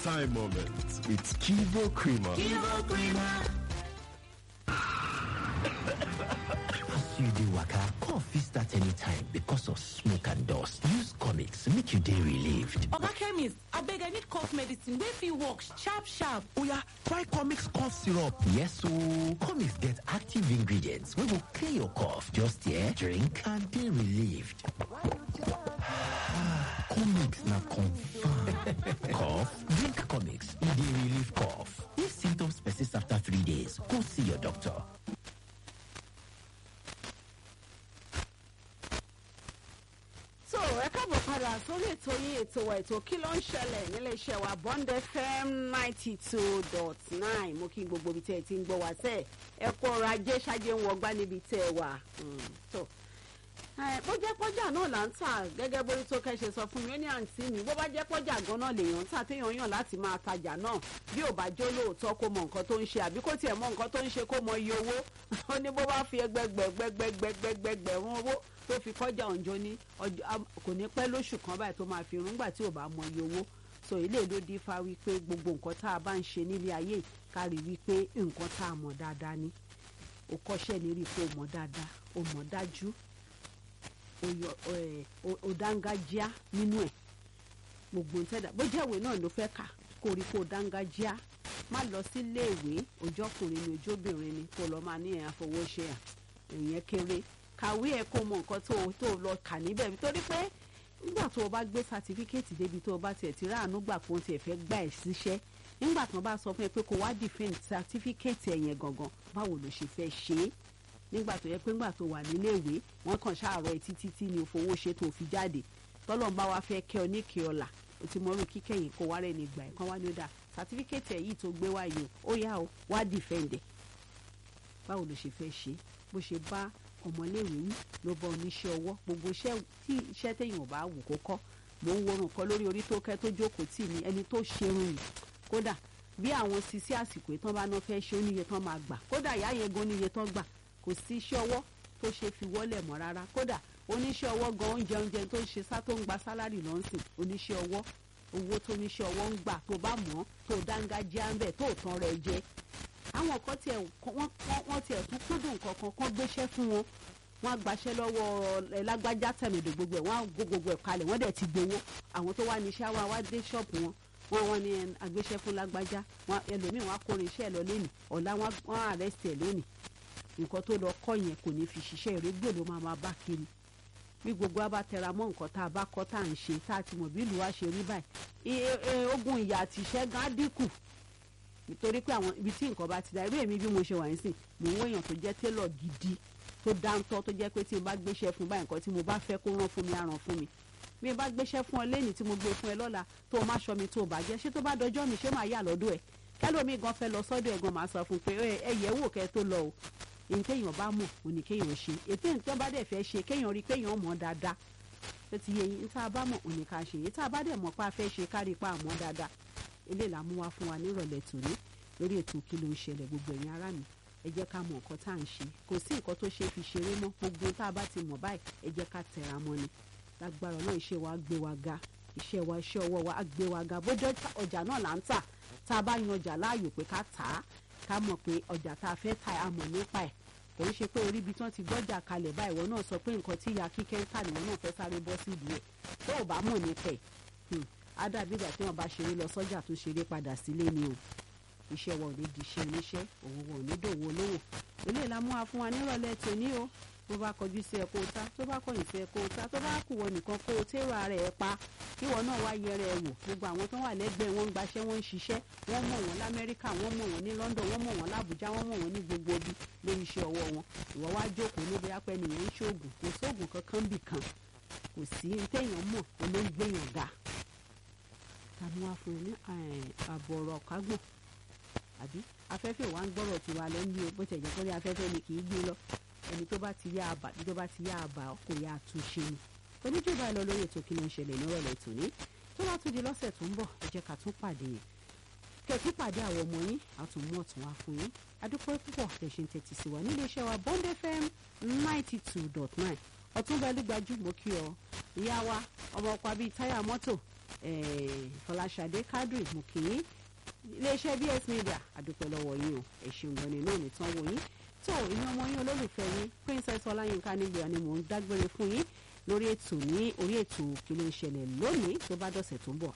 time moments with Kivo Creamer. Kivo Creamer. As you dey waka, cough fit start anytime because of smoke and dust. Use Comics make you dey relieved. Oga chemist, abeg I need cough medicine wey fit work sharp. Oya, try Comics cough syrup. Yes ooo, Comics get active ingredients wey go clear your cough. Just drink and dey relieved. Comics na confirm. Cough? Drink Comics. E dey relieve cough. If symptoms persist after 3 days, go see your doctor. So, ẹ káàbọ̀ padà sórí ètò yín ètò wa ètò kí ló ń ṣẹlẹ̀ nílé iṣẹ́ wa Bond FM 92.9 mo kí gbogbo ibi tẹ́ ẹ ti ń gbọ́ wá sẹ́ẹ̀ ẹ kó ọrọ̀ ajé ṣáájú ń wọgbá níbi tẹ́ ẹ wà. Bó jẹ́ pọ́jà náà là ń tà gẹ́gẹ́ bórí tó kẹ́ ṣe sọ fún mi ó ní àǹtí mi bó bá jẹ́ pọ́jà gan-an lèèyàn ń tà téèyàn yàn láti máa tajà náà bí ò bá jó lóòótọ́ kó mọ nǹkan tó ń ṣe àbí kó tiẹ̀ mọ nǹkan tó ń ṣe kó mọ iye owó ó ní bó bá fi ẹgbẹgbẹ̀rún owó tó fi kọjá òǹjọ ní kò ní pẹ́ lóṣù kan báyìí tó máa fi rún gbà tí ò bá mọ iye owó so ilé ló dífá wípé gbogbo nǹkan tá a bá ń ṣe nílé ayé ká rí wípé nǹkan tá a mọ̀ dáadáa ni ó kọ́ṣẹ́ ní rí i pé ó mọ̀ dáadáa ó mọ̀ dájú ó dángájíá nínú ẹ̀ gbogbo ntẹ́dà bó jẹ́ ìwé náà ló fẹ́ kà kó rí kó dángájíá má lọ sí iléèwé ojókùnrin ni ojóbìnrin ni kó lọ máa ní ẹ̀ àfọwọ́ṣe ìyẹn kéré kàwé ẹ̀ kó mọ nǹkan tó lọ kà níbẹ̀ nítorí pé nígbà tó o bá gbé sátífíkẹ́ẹ̀tì débi tó o bá tiẹ̀ ti ráàánú gbà pé o tiẹ̀ fẹ́ gbà ẹ̀ síṣẹ́ nígbà tí wọ́n bá sọ fún ẹ pé kó wá defend sátífíkẹ́ẹ̀tì ẹ̀ yẹn gangan báwo ló ṣe fẹ́ ṣe é nígbà tó yẹ pé nígbà tó wà níléèwé wọ́n kàn ṣàárọ̀ ẹ títí ní òfowó ṣe tó fi jáde tọ́lọ́ ń bá wa fẹ́ kẹ́ ọ ní kí ọ̀la o ti mọ̀rú kíkẹ́yìn kó wá rẹ̀ ní gbà ẹ̀ kán wá ní ó dà sátífíkẹ́ẹ̀tì ẹ̀ yìí tó gbé wáyé ó yá o wá defend ẹ̀ báwo ló ṣe fẹ́ ṣe bó ṣe bá ọmọléèwé wí ló bá oníṣẹ́ ọwọ́ gbogbo iṣẹ́ téèyàn ò bá wù kó kọ́ mò ń worun kan lórí orí tó kẹ́ tó jókòó tì mí ẹni tó ṣerun yìí kódà bí àwọn sisi àsìkò ìtàn bá náà fẹ́ ṣe oníye tán máa gbà kódà ìyá yẹn gan oníye tán gbà kò sí iṣẹ́ ọwọ́ tó ṣe fi wọ́lẹ̀ mọ́ rárá kódà oníṣẹ́ ọwọ́ gan oúnjẹ tó ń ṣe tó ń gba sálárì lọ́nsìn oníṣẹ́ ọwọ́ owó tó níṣẹ́ ọwọ́ ń gbà tó bá mọ̀ tó dángájíá ń bẹ̀ tó tán rẹ̀ jẹ àwọn kan wọ́n tiẹ̀ tún kúndùn nǹkan kan gbéṣẹ́ fún wọn wọ́n á gbaṣẹ́ lọ́wọ́ lágbájá tẹ̀mẹ̀dọ̀ gbogbo ẹ̀ wọ́n á gbogbo ẹ̀ kalẹ̀ wọ́n dẹ̀ ti gbowó àwọn tó wá níṣẹ́ wá dé ṣọ́ọ̀pù wọn wọ́n ní agbéṣẹ́ fún lágbájá ẹlòmíì wọ́n á kórin iṣẹ́ ẹ̀ lọ lónìí ọ̀la wọ́n á àrẹ́sì ẹ̀ lónìí nǹkan tó lọ kọ́ yẹn kò ní fi ṣiṣẹ́ ìrégbè ló máa bá kiri bí gbogbo wa bá tẹra mọ́ nǹkan tá a bá kọ́ tá à ń ṣe tá a ti mọ̀ bí ìlú wa ṣe rí báyìí ogun ìyà àti ìṣẹ́gun á dínkù nítorí pé àwọn ibi tí nǹkan bá ti dá irú èmi bí mo ṣe wà nísìn mò ń wéyàn tó jẹ́ télọ̀ gidi tó dáńtọ́ tó jẹ́ pé tí mo bá gbéṣẹ́ fún báyìí nǹkan tí mo bá fẹ́ kó rán fún mi á rán fún mi bí mo bá gbéṣẹ́ fún ọ lẹ́nìí tí mo gbé fún ẹ lọ́la tó má ṣọ mi tó bàjẹ́ ṣé tó bá dọjọ́ mi ṣé máa yà lọ́dọ̀ ẹ̀ kẹ́lómi gan fẹ́ lọ sọ́dọ̀ ẹ̀ gan máa sọ fún pé ẹ yẹ̀ wò kẹ́ tó lọ o èyí kéèyàn bá mọ̀ òní kéèyàn ṣe ètò ìtọ́ bá dẹ̀ fẹ́ ṣe kéèyàn rí kéèyàn mọ̀ dáadáa tó ti yẹ yín tá a bá mọ̀ òní ká ṣe èyí tá a bá dẹ̀ mọ̀ pa fẹ́ ṣe kárí pa àmọ́ dáadáa eléyìí là mú wá fún wa nírọ̀lẹ́ tòní lórí ètò kí ló ń ṣẹlẹ̀ gbogbo ẹ̀yin ará mi ẹ jẹ́ ká mọ̀ nǹkan tá à ń ṣe kò sí nǹkan tó ṣe fi ṣeré mọ́ gbogbo tá a bá ti mọ̀ báyìí ẹ jẹ́ ká tẹra mọ́ ni lágbára náà iṣẹ́ wa gbé wa ga iṣẹ́ ọwọ́ wa gbé wa ga bójú ọjà náà là ń tà tá a bá yan ọjà láàyò pé ká tà á ká mọ̀ pé ọjà tá a fẹ́ ta a mọ̀ nípa ẹ̀ kò ń ṣe pé orí ibi tí wọ́n ti gbọ́jà kalẹ̀ báyìí ìwọ náà sọ pé nǹkan tí ìyá kíkẹ́ ń tà nìwọ náà fẹ́ sáré bọ́ sí ìlú ẹ̀ tó ò bá mọ̀ nípa ẹ̀ á dàbí ìgbà tí wọ́n bá ṣeré lọ sọ́jà tó ṣeré padà sílé ni o iṣẹ́ wa ò ní di iṣẹ́ oníṣẹ́ òwò wa ò ní dòwò olówó eléyìí la mú wa fún wa nírọ̀lẹ́ tòní o bó bá kọjú sí ẹ kó o ta tó bá kọ̀yìn sí ẹ kó o ta tó bá kù wọ nìkan kó o tẹ́rọ ara ẹ pa kíwọ náà wá yẹrẹ ẹ wò gbogbo àwọn tó wà lẹ́gbẹ̀ẹ́ wọn ń gbaṣẹ́ wọn ń ṣiṣẹ́ wọ́n mọ̀ wọ́n lamẹ́ríkà wọ́n mọ̀ wọ́n ní London wọ́n mọ̀ wọ́n l'Àbújá wọ́n mọ̀ wọ́n ní gbogbo ibi lórí iṣẹ́ ọwọ́ wọn ìwọ wá jókòó níbi apẹ́ nìyẹn ń ṣoògùn kò sóògùn kankan bì kan kò sí téèyàn mọ̀ olóńgbèyàn ga tàbí wá fún ní àbọ̀rọ̀ kágbọ̀n àbí afẹ́fẹ́ wa ń gbọ́rọ̀ tiwa lẹ́nu o bó tẹ̀ jẹ́ pé afẹ́fẹ́ ni kì í gbé lọ ẹni tó bá ti yá àbá kò yá àtúnṣe ni oníjọba lọ lórí ètò kí ló ń ṣẹlẹ̀ nírọ̀lẹ́ tòní tó bá tún di lọ́sẹ̀ tó ń bọ̀ ẹ jẹ́ ká tún pàdé yẹn kẹ̀kí pàdé àwọn ọmọ yín àtúnmú ọ̀tún wá fún yín adúpẹ́ púpọ̀ tẹ̀sí ń tẹ́tí sí wa nílé iṣẹ́ wa Bond FM 92.9 ọ̀túnba ẹlúgbajú mo kí ọ ìyá wa ọmọ ọkọ̀ àbí táyà mọ́tò Fọláṣadé Kádírì mú kí yín iléeṣẹ́ BS Media àdúpẹ́ lọ́wọ́ yín o ẹ ṣeun gan ni náà nìtàn wò yín tó ìyẹn ọmọ yín olólùfẹ́ yín Princess Ọláyínká Nígbèyà ni mò ń dágbére fún yín lórí ètò ní orí ètò kí ló ń ṣẹlẹ̀ lónìí tó bá dọ̀sẹ̀ tó ń bọ̀